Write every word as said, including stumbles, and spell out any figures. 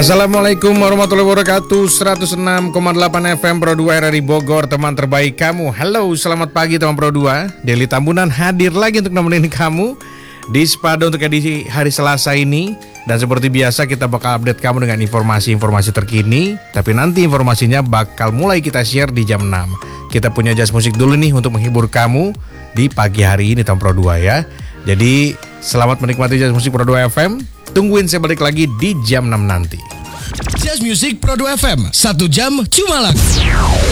Assalamualaikum warahmatullahi wabarakatuh. seratus enam koma delapan F M Pro dua R R I Bogor, teman terbaik kamu. Halo, selamat pagi teman Pro dua. Deli Tambunan hadir lagi untuk nemenin kamu di Spado untuk edisi hari Selasa ini. Dan seperti biasa kita bakal update kamu dengan informasi-informasi terkini. Tapi nanti informasinya bakal mulai kita share di jam enam. Kita punya jazz musik dulu nih untuk menghibur kamu di pagi hari ini teman Pro dua ya. Jadi selamat menikmati jazz musik Pro dua F M. Tungguin saya balik lagi di jam enam nanti. Jazz Music Pro dua F M, satu jam cuma lagu.